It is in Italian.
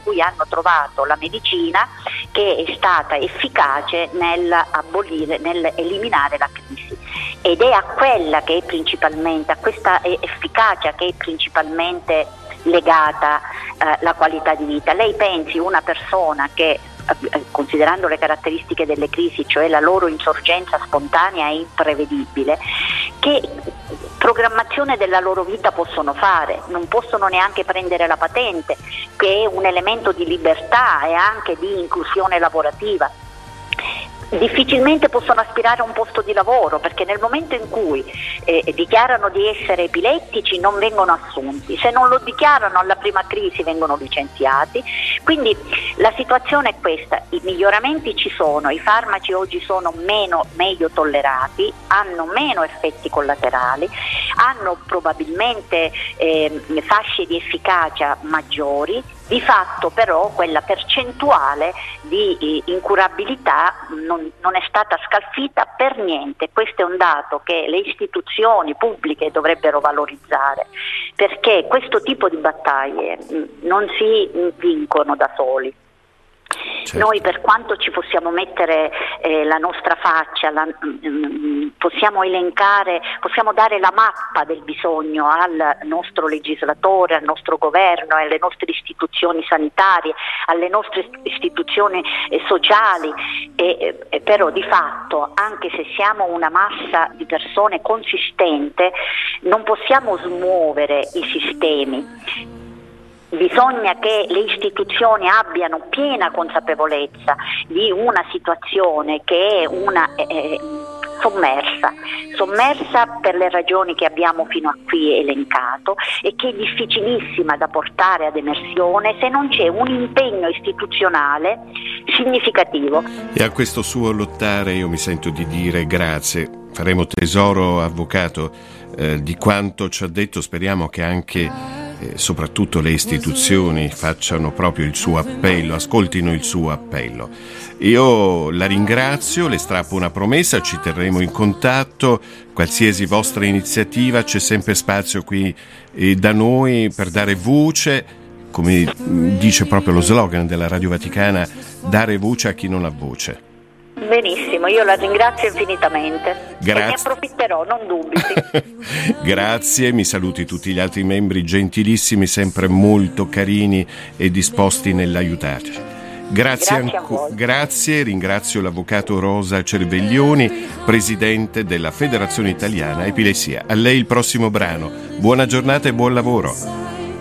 cui hanno trovato la medicina che è stata efficace nel eliminare la crisi, ed è a quella che è principalmente, a questa efficacia che è principalmente legata la qualità di vita. Lei pensi una persona che, considerando le caratteristiche delle crisi, cioè la loro insorgenza spontanea e imprevedibile, che programmazione della loro vita possono fare? Non possono neanche prendere la patente, che è un elemento di libertà e anche di inclusione lavorativa. Difficilmente possono aspirare a un posto di lavoro, perché nel momento in cui dichiarano di essere epilettici non vengono assunti, se non lo dichiarano alla prima crisi vengono licenziati. Quindi la situazione è questa: i miglioramenti ci sono, i farmaci oggi sono meglio tollerati, hanno meno effetti collaterali, hanno probabilmente fasce di efficacia maggiori. Di fatto però quella percentuale di incurabilità non è stata scalfita per niente. Questo è un dato che le istituzioni pubbliche dovrebbero valorizzare, perché questo tipo di battaglie non si vincono da soli. Certo. Noi, per quanto ci possiamo mettere la nostra faccia, possiamo elencare, possiamo dare la mappa del bisogno al nostro legislatore, al nostro governo, alle nostre istituzioni sanitarie, alle nostre istituzioni sociali, però di fatto, anche se siamo una massa di persone consistente, non possiamo smuovere i sistemi. Bisogna che le istituzioni abbiano piena consapevolezza di una situazione che è una sommersa per le ragioni che abbiamo fino a qui elencato, e che è difficilissima da portare ad emersione se non c'è un impegno istituzionale significativo. E a questo suo lottare io mi sento di dire grazie. Faremo tesoro, avvocato, di quanto ci ha detto. Speriamo che anche soprattutto le istituzioni facciano proprio il suo appello, ascoltino il suo appello. Io la ringrazio, le strappo una promessa: ci terremo in contatto. Qualsiasi vostra iniziativa, c'è sempre spazio qui da noi per dare voce, come dice proprio lo slogan della Radio Vaticana, dare voce a chi non ha voce. Benissimo, io la ringrazio infinitamente. Grazie. E ne approfitterò, non dubiti. Grazie, mi saluti tutti gli altri membri gentilissimi, sempre molto carini e disposti nell'aiutarci. Grazie, ringrazio l'avvocato Rosa Cerveglioni, presidente della Federazione Italiana Epilessia. A lei il prossimo brano. Buona giornata e buon lavoro.